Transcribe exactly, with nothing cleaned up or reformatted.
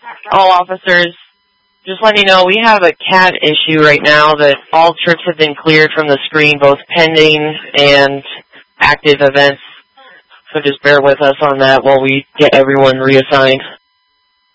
All officers, just letting you know, we have a C A D issue right now that all trips have been cleared from the screen, both pending and active events. So just bear with us on that while we get everyone reassigned.